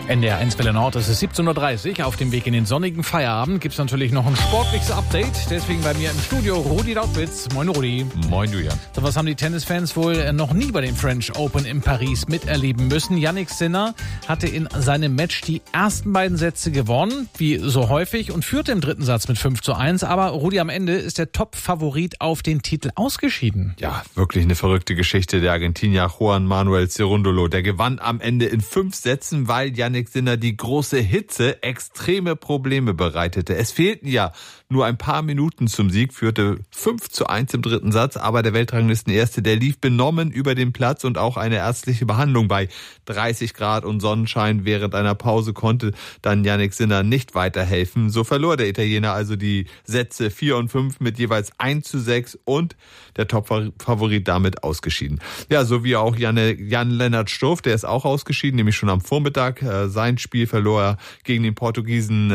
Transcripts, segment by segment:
NDR 1 Welle Nord, es ist 17.30 Uhr. Auf dem Weg in den sonnigen Feierabend gibt es natürlich noch ein sportliches Update. Deswegen bei mir im Studio Rudi Dautwitz. Moin Rudi. Moin Julian. So was haben die Tennisfans wohl noch nie bei den French Open in Paris miterleben müssen. Jannik Sinner hatte in seinem Match die ersten beiden Sätze gewonnen, wie so häufig, und führte im dritten Satz mit 5:1. Aber Rudi, am Ende ist der Top-Favorit auf den Titel ausgeschieden. Ja, wirklich eine verrückte Geschichte. Der Argentinier Juan Manuel Cerúndolo, der gewann am Ende in 5 Sätzen, weil Jannik Sinner die große Hitze extreme Probleme bereitete. Es fehlten ja nur ein paar Minuten zum Sieg, führte 5:1 im dritten Satz, aber der Weltranglistenerste, der lief benommen über den Platz, und auch eine ärztliche Behandlung bei 30 Grad und Sonnenschein während einer Pause konnte dann Jannik Sinner nicht weiterhelfen. So verlor der Italiener also die Sätze 4 und 5 mit jeweils 1:6 und der Top-Favorit damit ausgeschieden. Ja, so wie auch Jan-Lennart Struff, der ist auch ausgeschieden, nämlich schon am Vormittag. Sein Spiel verlor er gegen den portugiesischen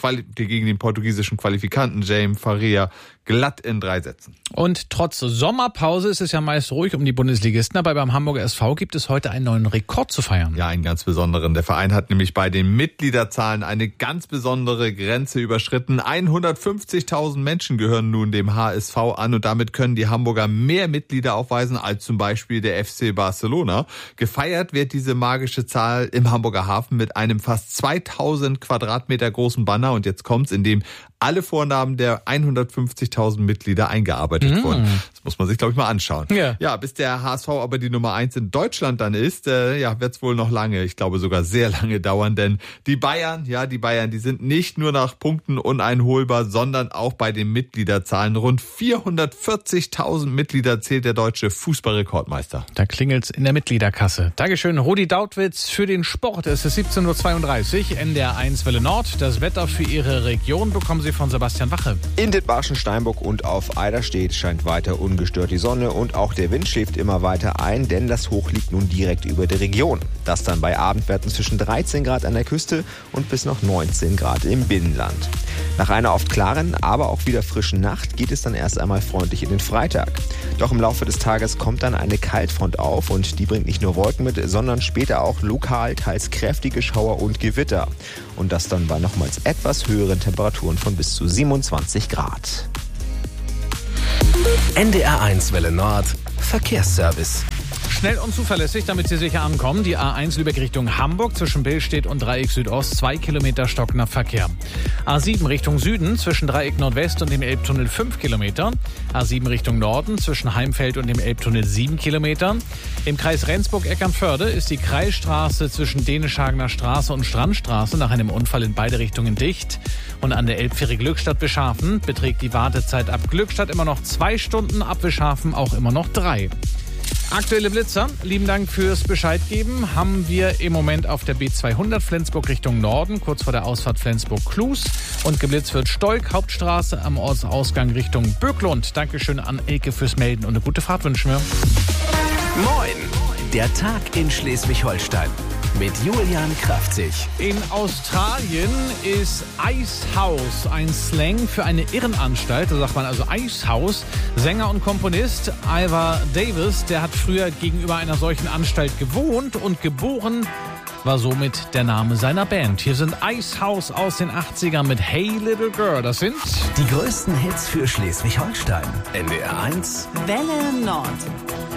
Qualifikanten Jaime Faria glatt in 3 Sätzen. Und trotz Sommerpause ist es ja meist ruhig um die Bundesligisten, aber beim Hamburger SV gibt es heute einen neuen Rekord zu feiern. Ja, einen ganz besonderen. Der Verein hat nämlich bei den Mitgliederzahlen eine ganz besondere Grenze überschritten. 150.000 Menschen gehören nun dem HSV an, und damit können die Hamburger mehr Mitglieder aufweisen als zum Beispiel der FC Barcelona. Gefeiert wird diese magische Zahl im Hamburger Hafen mit einem fast 2000 Quadratmeter großen Banner, und jetzt kommt's, in dem alle Vornamen der 150.000 Mitglieder eingearbeitet wurden. Das muss man sich, glaube ich, mal anschauen. Ja, bis der HSV aber die Nummer 1 in Deutschland dann ist, wird es wohl noch lange, ich glaube sogar sehr lange dauern, denn die Bayern, die sind nicht nur nach Punkten uneinholbar, sondern auch bei den Mitgliederzahlen. Rund 440.000 Mitglieder zählt der deutsche Fußballrekordmeister. Da klingelt's in der Mitgliederkasse. Dankeschön, Rudi Dautwitz für den Sport. Es ist 17.32 Uhr, NDR 1 Welle Nord. Das Wetter für Ihre Region bekommen Sie von Sebastian Wache. In Dithmarschen, Steinburg und auf Eiderstedt scheint weiter ungestört die Sonne, und auch der Wind schläft immer weiter ein, denn das Hoch liegt nun direkt über der Region. Das dann bei Abendwerten zwischen 13 Grad an der Küste und bis noch 19 Grad im Binnenland. Nach einer oft klaren, aber auch wieder frischen Nacht geht es dann erst einmal freundlich in den Freitag. Doch im Laufe des Tages kommt dann eine Kaltfront auf, und die bringt nicht nur Wolken mit, sondern später auch lokal teils kräftige Schauer und Gewitter. Und das dann bei nochmals etwas höheren Temperaturen von bis zu 27 Grad. NDR 1 Welle Nord Verkehrsservice. Schnell und zuverlässig, damit Sie sicher ankommen. Die A1 Lübeck Richtung Hamburg zwischen Billstedt und Dreieck Südost, 2 Kilometer stockender Verkehr. A7 Richtung Süden zwischen Dreieck Nordwest und dem Elbtunnel 5 Kilometer. A7 Richtung Norden zwischen Heimfeld und dem Elbtunnel 7 Kilometer. Im Kreis Rendsburg-Eckernförde ist die Kreisstraße zwischen Dänischhagener Straße und Strandstraße nach einem Unfall in beide Richtungen dicht. Und an der Elbfähre Glückstadt-Wischhafen beträgt die Wartezeit ab Glückstadt immer noch 2 Stunden, ab Wischhafen auch immer noch 3. Aktuelle Blitzer, lieben Dank fürs Bescheid geben, haben wir im Moment auf der B200 Flensburg Richtung Norden, kurz vor der Ausfahrt Flensburg-Klus. Und geblitzt wird Stolk, Hauptstraße am Ortsausgang Richtung Böcklund. Dankeschön an Elke fürs Melden und eine gute Fahrt wünschen wir. Moin, der Tag in Schleswig-Holstein mit Julian Kraftzig. In Australien ist Icehouse ein Slang für eine Irrenanstalt. Da sagt man also Icehouse. Sänger und Komponist Ivor Davis, der hat früher gegenüber einer solchen Anstalt gewohnt, und geboren war somit der Name seiner Band. Hier sind Icehouse aus den 80ern mit Hey Little Girl. Das sind die größten Hits für Schleswig-Holstein. NDR 1 Welle Nord.